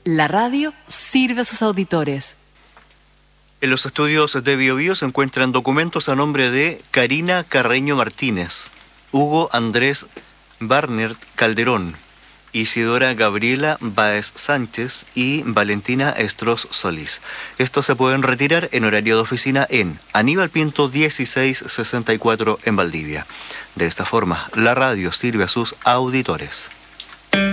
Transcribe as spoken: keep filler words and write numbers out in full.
La radio sirve a sus auditores. En los estudios de BioBio se encuentran documentos a nombre de Karina Carreño Martínez, Hugo Andrés Barnert Calderón, Isidora Gabriela Báez Sánchez y Valentina Estros Solís. Estos se pueden retirar en horario de oficina en Aníbal Pinto dieciséis sesenta y cuatro en Valdivia. De esta forma, la radio sirve a sus auditores.